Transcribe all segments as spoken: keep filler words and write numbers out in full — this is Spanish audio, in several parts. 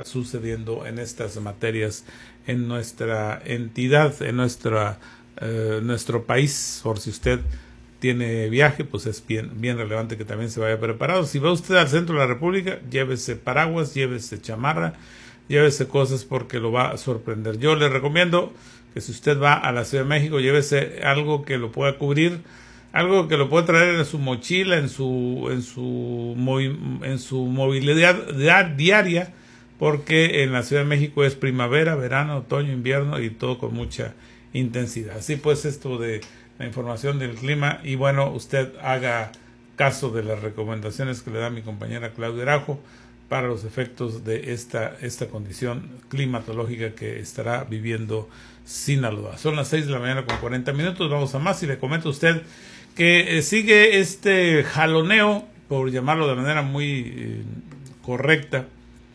sucediendo en estas materias en nuestra entidad, en nuestra eh, nuestro país. Por si usted tiene viaje, pues es bien, bien relevante que también se vaya preparado. Si va usted al centro de la República, llévese paraguas, llévese chamarra, llévese cosas porque lo va a sorprender. Yo le recomiendo que si usted va a la Ciudad de México, llévese algo que lo pueda cubrir, algo que lo pueda traer en su mochila, en su en su en su movilidad diaria, porque en la Ciudad de México es primavera, verano, otoño, invierno y todo con mucha intensidad. Así pues, esto de la información del clima, y bueno, usted haga caso de las recomendaciones que le da mi compañera Claudia Araujo para los efectos de esta, esta condición climatológica que estará viviendo Sinaloa. Son las seis de la mañana con cuarenta minutos, vamos a más y le comento a usted que eh, sigue este jaloneo, por llamarlo de manera muy eh, correcta,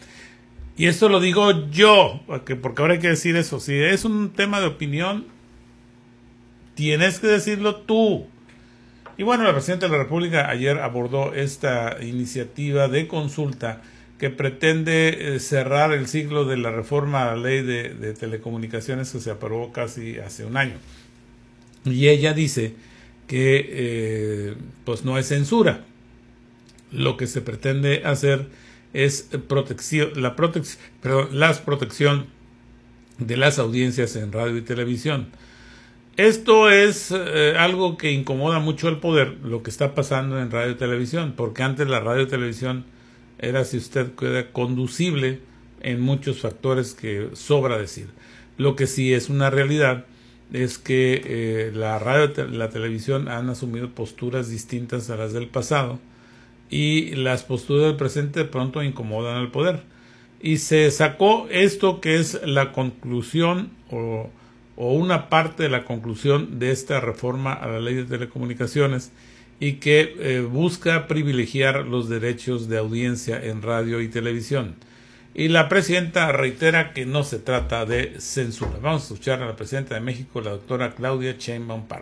y esto lo digo yo, porque, porque ahora hay que decir eso, si es un tema de opinión, tienes que decirlo tú. Y bueno, la Presidenta de la República ayer abordó esta iniciativa de consulta que pretende eh, cerrar el ciclo de la reforma a la ley de, de telecomunicaciones que se aprobó casi hace un año. Y ella dice que eh, pues no es censura. Lo que se pretende hacer es protección, la protección, perdón, la protección de las audiencias en radio y televisión. Esto es eh, algo que incomoda mucho al poder, lo que está pasando en radio y televisión, porque antes la radio y televisión era, si usted quiere, conducible en muchos factores que sobra decir. Lo que sí es una realidad es que eh, la radio y la televisión han asumido posturas distintas a las del pasado, y las posturas del presente de pronto incomodan al poder. Y se sacó esto que es la conclusión o o una parte de la conclusión de esta reforma a la ley de telecomunicaciones, y que eh, busca privilegiar los derechos de audiencia en radio y televisión. Y la presidenta reitera que no se trata de censura. Vamos a escuchar a la presidenta de México, la doctora Claudia Sheinbaum Pardo.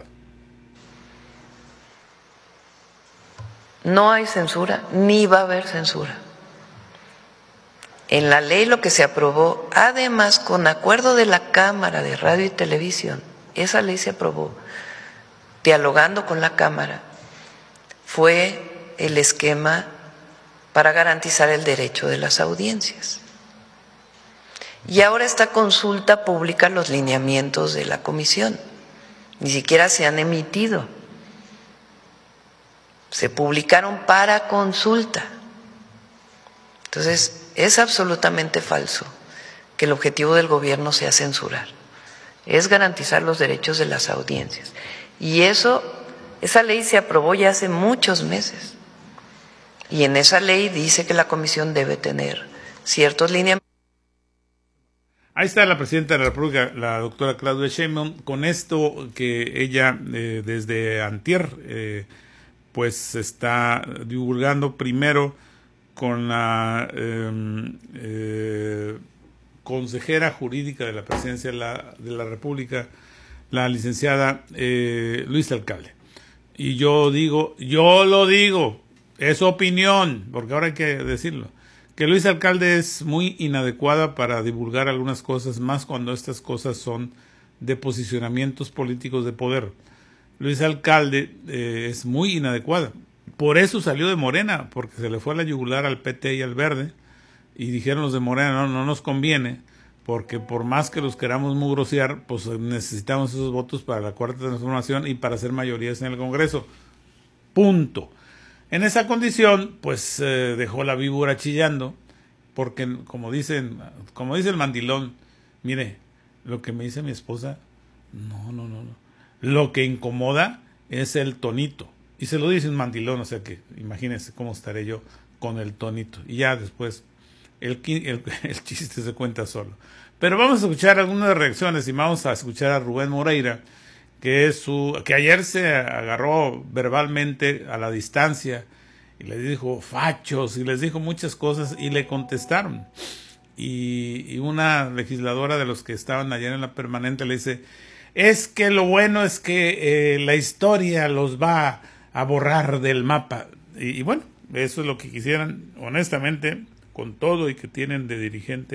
No hay censura, ni va a haber censura. En la ley lo que se aprobó, además con acuerdo de la Cámara de Radio y Televisión, esa ley se aprobó dialogando con la Cámara, fue el esquema para garantizar el derecho de las audiencias. Y ahora esta consulta pública los lineamientos de la comisión, ni siquiera se han emitido, se publicaron para consulta. Entonces, es absolutamente falso que el objetivo del gobierno sea censurar, es garantizar los derechos de las audiencias. Y eso, esa ley se aprobó ya hace muchos meses. Y en esa ley dice que la comisión debe tener ciertos lineamientos. Ahí está la presidenta de la República, la doctora Claudia Sheinbaum, con esto que ella eh, desde antier eh, pues está divulgando primero con la eh, eh, consejera jurídica de la Presidencia de la, de la República, la licenciada eh, Luisa Alcalde. Y yo digo, yo lo digo, es opinión, porque ahora hay que decirlo, que Luisa Alcalde es muy inadecuada para divulgar algunas cosas, más cuando estas cosas son de posicionamientos políticos de poder. Luisa Alcalde eh, es muy inadecuada. Por eso salió de Morena, porque se le fue a la yugular al P T y al Verde, y dijeron los de Morena, no, no nos conviene, porque por más que los queramos mugrosear, pues necesitamos esos votos para la Cuarta Transformación y para hacer mayorías en el Congreso. Punto. En esa condición, pues eh, dejó la víbora chillando, porque como dicen, como dice el mandilón, mire, lo que me dice mi esposa, no, no, no, no. Lo que incomoda es el tonito. Y se lo dice un mandilón, o sea que imagínense cómo estaré yo con el tonito. Y ya después el, el, el chiste se cuenta solo. Pero vamos a escuchar algunas reacciones y vamos a escuchar a Rubén Moreira, que es su que ayer se agarró verbalmente a la distancia y le dijo fachos y les dijo muchas cosas y le contestaron. Y, y una legisladora de los que estaban ayer en la permanente le dice, es que lo bueno es que eh, la historia los va a borrar del mapa. Y, y bueno, eso es lo que quisieran, honestamente, con todo y que tienen de dirigente